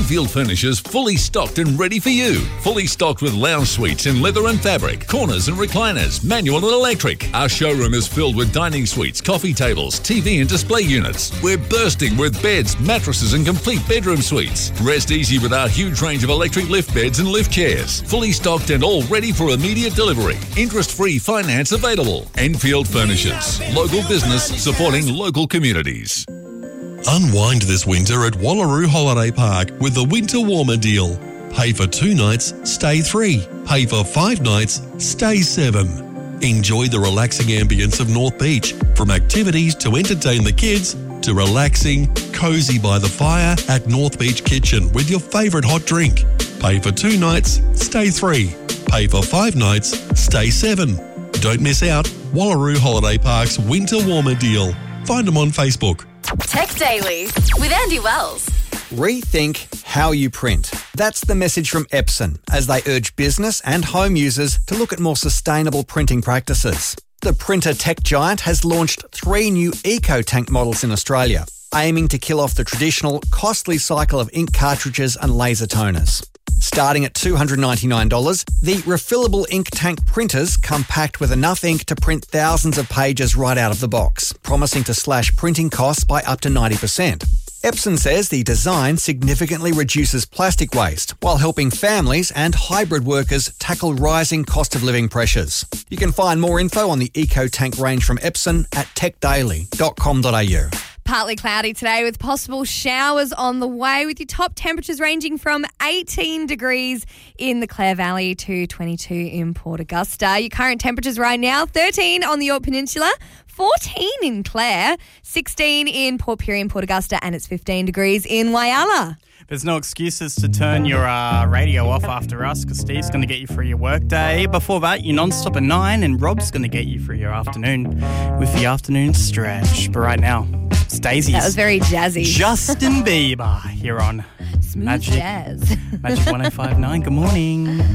Enfield Furniture's fully stocked and ready for you. Fully stocked with lounge suites in leather and fabric, corners and recliners, manual and electric. Our showroom is filled with dining suites, coffee tables, TV and display units. We're bursting with beds, mattresses and complete bedroom suites. Rest easy with our huge range of electric lift beds and lift chairs. Fully stocked and all ready for immediate delivery. Interest-free finance available. Enfield Furnitures. Local business supporting local communities. Unwind this winter at Wallaroo Holiday Park with the Winter Warmer deal. Pay for 2 nights, stay 3. Pay for 5 nights, stay 7. Enjoy the relaxing ambience of North Beach, from activities to entertain the kids to relaxing, cosy by the fire at North Beach Kitchen with your favourite hot drink. Pay for 2 nights, stay 3. Pay for 5 nights, stay 7. Don't miss out. Wallaroo Holiday Park's Winter Warmer deal. Find them on Facebook. Tech Daily with Andy Wells. Rethink how you print. That's the message from Epson as they urge business and home users to look at more sustainable printing practices. The printer tech giant has launched 3 new EcoTank models in Australia, aiming to kill off the traditional, costly cycle of ink cartridges and laser toners. Starting at $299, the refillable ink tank printers come packed with enough ink to print thousands of pages right out of the box, promising to slash printing costs by up to 90%. Epson says the design significantly reduces plastic waste while helping families and hybrid workers tackle rising cost of living pressures. You can find more info on the EcoTank range from Epson at techdaily.com.au. Partly cloudy today with possible showers on the way, with your top temperatures ranging from 18 degrees in the Clare Valley to 22 in Port Augusta. Your current temperatures right now, 13 on the Yorke Peninsula, 14 in Clare, 16 in Port Pirie and Port Augusta, and it's 15 degrees in Whyalla. There's no excuses to turn your radio off after us, because Steve's going to get you through your work day. Before that, you're non-stop at 9, and Rob's going to get you through your afternoon with the afternoon stretch. But right now, it's Daisy's. That was very jazzy. Justin Bieber here on Smooth jazz. Magic 105.9. Good morning.